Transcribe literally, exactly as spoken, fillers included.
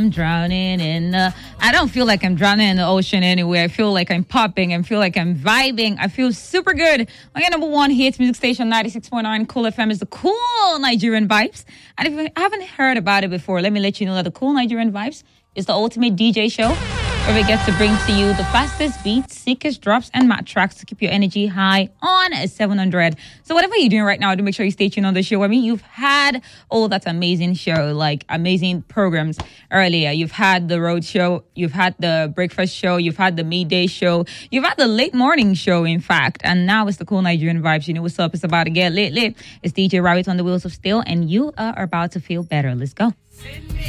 I'm drowning in the... I don't feel like I'm drowning in the ocean anyway. I feel like I'm popping. I feel like I'm vibing. I feel super good. My number one hits music station, ninety-six point nine Cool F M, is the Cool Nigerian Vibes. And if you haven't heard about it before, let me let you know that the Cool Nigerian Vibes is the ultimate D J show where we get to bring to you the fastest beats, sickest drops, and mad tracks to keep your energy high on seven hundred. So whatever you're doing right now, do make sure you stay tuned on the show. I mean, you've had all that amazing show, like amazing programs earlier. You've had the road show, you've had the breakfast show, you've had the midday show, you've had the late morning show, in fact. And now it's the Cool Nigerian Vibes. You know what's up? It's about to get lit, lit. It's D J Rabbit on the wheels of steel, and you are about to feel better. Let's go.